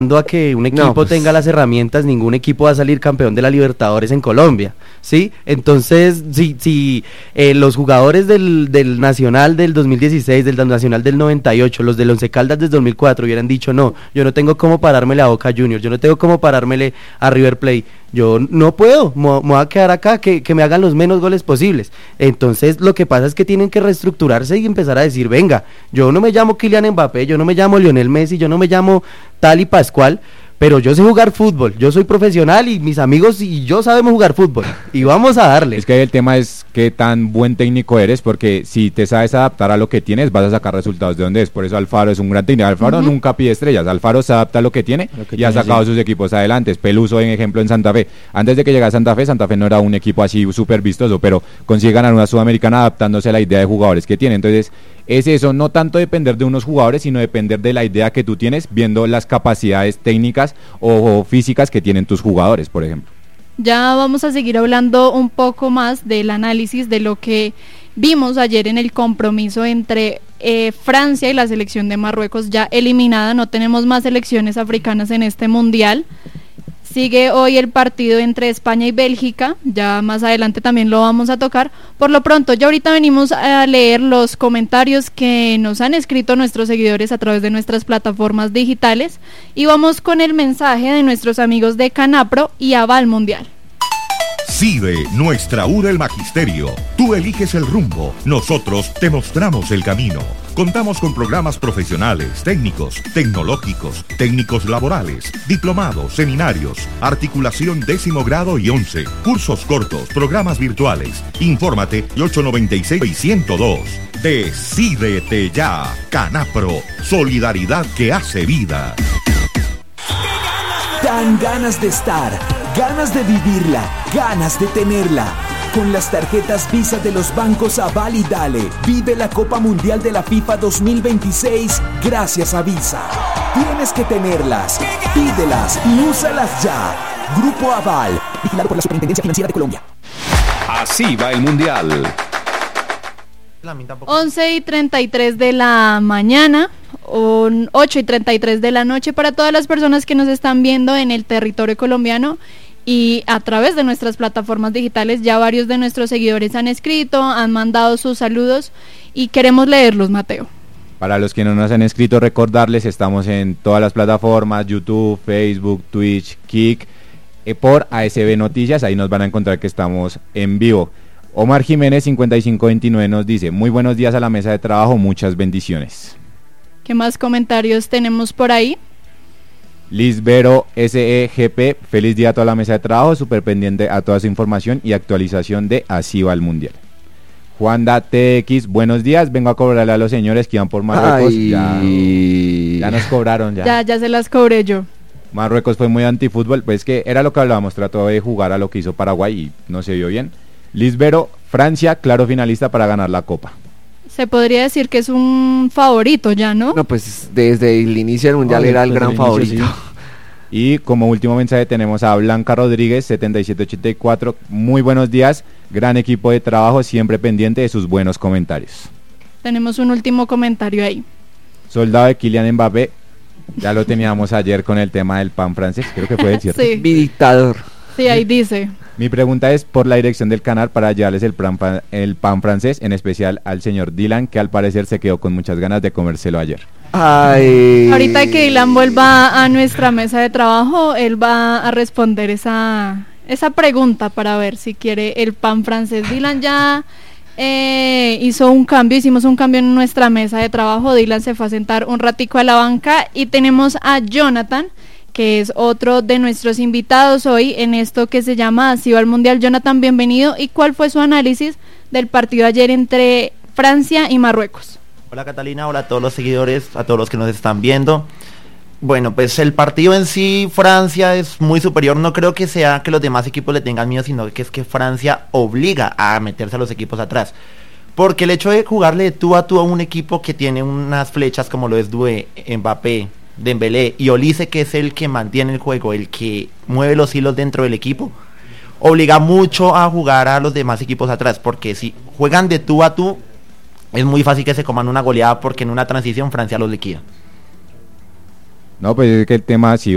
a que un equipo tenga las herramientas, ningún equipo va a salir campeón de la Libertadores en Colombia, ¿sí? Entonces, si los jugadores del Nacional del 2016, del Nacional del 98, los del Once Caldas del 2004 hubieran dicho, no, yo no tengo cómo parármele a Boca Juniors, yo no tengo cómo parármele a River Plate, yo no puedo, me voy a quedar acá, que me hagan los menos goles posibles. Entonces, lo que pasa es que tienen que reestructurarse y empezar a decir, venga, yo no me llamo Kylian Mbappé, yo no me llamo Lionel Messi, yo no me llamo tal y Pascual, pero yo sé jugar fútbol, yo soy profesional y mis amigos y yo sabemos jugar fútbol y vamos a darle. Es que el tema es qué tan buen técnico eres, porque si te sabes adaptar a lo que tienes, vas a sacar resultados de donde es. Por eso Alfaro es un gran técnico. Alfaro nunca pide estrellas, Alfaro se adapta a lo que tiene y ha sacado sus equipos adelante. Peluso, en ejemplo, en Santa Fe. Antes de que llegara a Santa Fe no era un equipo así súper vistoso, pero consigue ganar una Sudamericana adaptándose a la idea de jugadores que tiene. Entonces, es eso, no tanto depender de unos jugadores, sino depender de la idea que tú tienes, viendo las capacidades técnicas o físicas que tienen tus jugadores, por ejemplo. Ya vamos a seguir hablando un poco más del análisis de lo que vimos ayer en el compromiso entre Francia y la selección de Marruecos, ya eliminada. No tenemos más selecciones africanas en este mundial. Sigue hoy el partido entre España y Bélgica, ya más adelante también lo vamos a tocar. Por lo pronto, ya ahorita venimos a leer los comentarios que nos han escrito nuestros seguidores a través de nuestras plataformas digitales y vamos con el mensaje de nuestros amigos de Canapro y Aval Mundial. CIDE, nuestra U del Magisterio. Tú eliges el rumbo, nosotros te mostramos el camino. Contamos con programas profesionales, técnicos, tecnológicos, técnicos laborales, diplomados, seminarios, articulación 10º grado y 11, cursos cortos, programas virtuales. Infórmate 896-102. Decídete ya. Canapro, solidaridad que hace vida. Dan ganas de estar, ganas de vivirla, ganas de tenerla. Con las tarjetas Visa de los bancos Aval y Dale, vive la Copa Mundial de la FIFA 2026 gracias a Visa. Tienes que tenerlas, pídelas y úsalas ya. Grupo Aval, vigilado por la Superintendencia Financiera de Colombia. Así va el Mundial. 11:33 de la mañana, 8:33 de la noche para todas las personas que nos están viendo en el territorio colombiano y a través de nuestras plataformas digitales. Ya varios de nuestros seguidores han escrito, han mandado sus saludos y queremos leerlos, Mateo. Para los que no nos han escrito, recordarles, estamos en todas las plataformas, YouTube, Facebook, Twitch, Kik, por ASB Noticias, ahí nos van a encontrar que estamos en vivo. Omar Jiménez 5529 nos dice, muy buenos días a la mesa de trabajo, muchas bendiciones. ¿Qué más comentarios tenemos por ahí? Lisbero SEGP, feliz día a toda la mesa de trabajo, súper pendiente a toda su información y actualización de Así va el Mundial. Juanda TX, buenos días, vengo a cobrarle a los señores que iban por Marruecos. Ya nos cobraron ya se las cobré yo. Marruecos fue muy antifútbol, pues que era lo que hablábamos, trató de jugar a lo que hizo Paraguay y no se vio bien. Lisbero, Francia, claro finalista para ganar la Copa. Se podría decir que es un favorito ya, ¿no? No, pues desde el inicio del Mundial era el gran favorito. Sí. Y como último mensaje tenemos a Blanca Rodríguez, 7784, muy buenos días, gran equipo de trabajo, siempre pendiente de sus buenos comentarios. Tenemos un último comentario ahí. Soldado de Kylian Mbappé, ya lo teníamos ayer con el tema del pan francés, creo que fue cierto. Sí. Mi dictador. Sí, ahí dice. Mi pregunta es por la dirección del canal para llevarles el pan francés, en especial al señor Dylan, que al parecer se quedó con muchas ganas de comérselo ayer. Ay. Ahorita que Dylan vuelva a nuestra mesa de trabajo, él va a responder esa pregunta para ver si quiere el pan francés. Dylan ya hicimos un cambio en nuestra mesa de trabajo. Dylan se fue a sentar un ratico a la banca y tenemos a Jonathan, que es otro de nuestros invitados hoy en esto que se llama Así va el Mundial. Jonathan, bienvenido. ¿Y cuál fue su análisis del partido ayer entre Francia y Marruecos? Hola Catalina, hola a todos los seguidores, a todos los que nos están viendo. Bueno, pues el partido en sí, Francia es muy superior. No creo que sea que los demás equipos le tengan miedo, sino que es que Francia obliga a meterse a los equipos atrás. Porque el hecho de jugarle de tú a tú a un equipo que tiene unas flechas como lo es Doué, Mbappé, Dembélé y Olise, que es el que mantiene el juego, el que mueve los hilos dentro del equipo, obliga mucho a jugar a los demás equipos atrás, porque si juegan de tú a tú es muy fácil que se coman una goleada, porque en una transición Francia los liquida. No, pues es que el tema, si